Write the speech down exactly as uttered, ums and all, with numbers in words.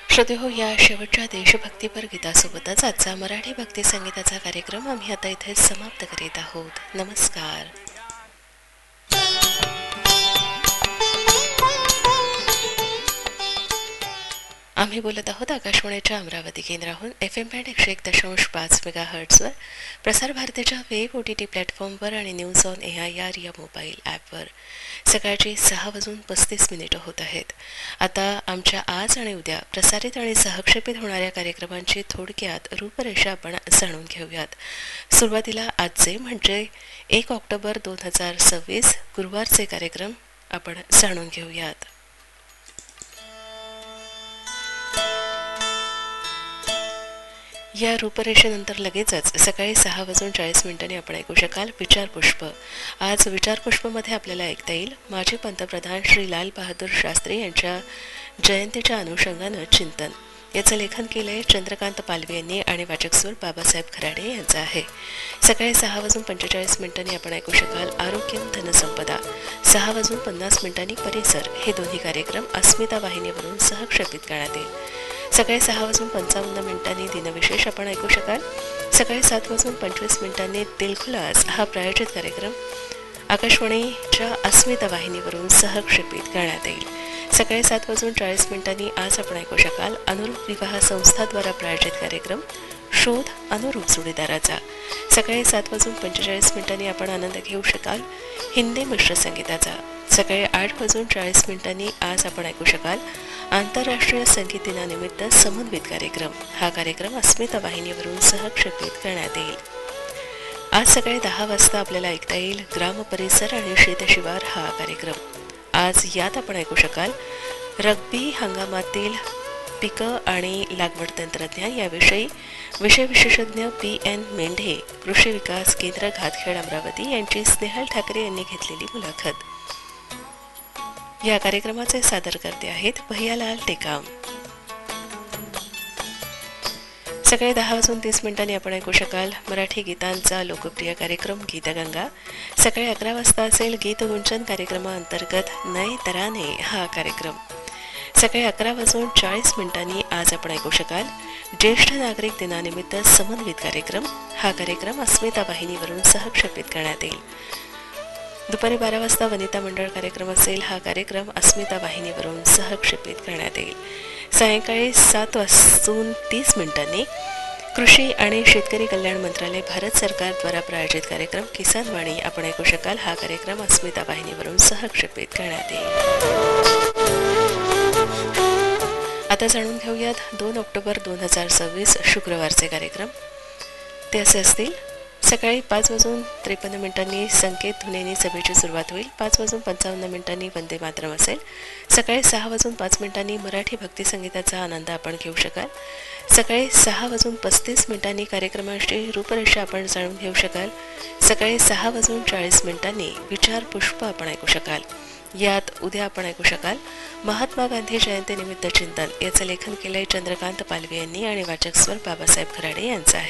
श्रोतेहो, या शेवटच्या देशभक्तीपर गीतासोबतच आजचा मराठी भक्ती संगीताचा कार्यक्रम आम्ही आता इथे समाप्त करीत आहोत. नमस्कार. आम्ही बोलत आहोत आकाशवाणीच्या अमरावती केंद्राहून एफ एम बँड एकशे एक दशांश पाच मेगा हर्ट्सवर, प्रसार भारतीच्या वेब ओ टी टी प्लॅटफॉर्मवर आणि news on A I R या मोबाईल ॲपवर. सकाळची सहा वाजून पस्तीस मिनिटं होत आहेत. आता आमच्या आज आणि उद्या प्रसारित आणि सहक्षेपित होणाऱ्या कार्यक्रमांची थोडक्यात रूपरेषा आपण जाणून घेऊयात. सुरुवातीला आजचे म्हणजे एक ऑक्टोबर दोन हजार सव्वीस गुरुवारचे कार्यक्रम आपण जाणून घेऊयात. या रूपरेषेनंतर लगेचच सकाळी सहा वाजून चाळीस मिनिटांनी आपण ऐकू शकाल विचारपुष्प. आज विचारपुष्पमध्ये आपल्याला ऐकता येईल माजी पंतप्रधान श्री लाल बहादूर शास्त्री यांच्या जयंतीच्या अनुषंगानं चिंतन. याचं लेखन केलंय चंद्रकांत पालवे यांनी आणि वाचक स्वर बाबासाहेब खराडे यांचा आहे. सकाळी सहा वाजून पंचेचाळीस मिनिटांनी आपण ऐकू शकाल आरोग्यम धनसंपदा. सहा वाजून पन्नास मिनिटांनी परिसर. हे दोन्ही कार्यक्रम अस्मिता वाहिनीवरून सहक्षेपित करण्यात येईल. सकाळी सहा वाजून पंचावन्न मिनिटांनी दिनविशेष आपण ऐकू शकाल. सकाळी सात वाजून पंचवीस मिनिटांनी दिलखुलास हा प्रायोजित कार्यक्रम आकाशवाणीच्या अस्मिता वाहिनीवरून सहक्षेपित करण्यात येईल. सकाळी सात वाजून चाळीस मिनिटांनी आज आपण ऐकू शकाल अनुरूप विवाह संस्थाद्वारा प्रायोजित कार्यक्रम शोध अनुरूप जोडीदाराचा. सकाळी सात वाजून पंचेचाळीस मिनिटांनी आपण आनंद घेऊ शकाल हिंदी मिश्र संगीताचा. सकाळी आठ वाजून चाळीस मिनिटांनी आज आपण ऐकू शकाल आंतरराष्ट्रीय संगीत दिनानिमित्त समन्वित कार्यक्रम. हा कार्यक्रम अस्मिता वाहिनीवरून सहक्षेपित करण्यात येईल. आज सकाळी दहा वाजता आपल्याला ऐकता येईल ग्राम परिसर आणि शेतशिवार हा कार्यक्रम. आज यात आपण ऐकू शकाल रब्बी हंगामातील पिकं आणि लागवड तंत्रज्ञान याविषयी विषय विशेषज्ञ पी एन मेंढे, कृषी विकास केंद्र घातखेड अमरावती यांची स्नेहल ठाकरे यांनी घेतलेली मुलाखत. या कार्यक्रमाचे सादरकर्ते आहेत भैयालाल टेकाम. सकाळी दहा वाजून तीस मिनिटांनी आपण ऐकू शकाल मराठी गीतांचा लोकप्रिय कार्यक्रम गीतगंगा. सकाळी अकरा वाजता असेल गीतगुंजन कार्यक्रमाअंतर्गत नए तराने हा कार्यक्रम. सकाळी अकरा वाजून चाळीस मिनिटांनी आज आपण ऐकू शकाल ज्येष्ठ नागरिक दिनानिमित्त समन्वित कार्यक्रम. हा कार्यक्रम अस्मिता वाहिनीवरून सहक्षेपित करण्यात येईल. दुपारी बारा वाजता वनिता मंडळ कार्यक्रम असेल. हा कार्यक्रम अस्मिता वाहिनीवरून सहक्षेपित करण्यात येईल. सायंकाळी सात वाजून तीस मिनिटांनी कृषी आणि शेतकरी कल्याण मंत्रालय भारत सरकारद्वारा प्रायोजित कार्यक्रम किसान वाणी आपण ऐकू शकाल. हा कार्यक्रम अस्मिता वाहिनीवरून सहक्षेपित करण्यात येईल. आता जाणून घेऊयात दोन ऑक्टोबर दोन हजार सव्वीस शुक्रवारचे कार्यक्रम. ते असे असतील. सकाळी पाच वाजून त्रेपन्न मिनिटांनी संकेत धुनेनी सभेची सुरुवात होईल. पाच वाजून पंचावन्न मिनिटांनी वंदे मातरम असेल. सकाळी सहा वाजून पाच मिनिटांनी मराठी भक्ती संगीताचा आनंद आपण घेऊ शकाल. सकाळी सहा वाजून पस्तीस मिनिटांनी कार्यक्रमाची रूपरेषा आपण जाणून घेऊ शकाल. सकाळी सहा वाजून चाळीस मिनिटांनी विचार पुष्प आपण ऐकू शकाल. यात उद्या आपण ऐकू शकाल महात्मा गांधी जयंतीनिमित्त चिंतन. याचं लेखन केलंय चंद्रकांत पालवे यांनी आणि वाचक स्वर बाबासाहेब खराडे यांचा आहे.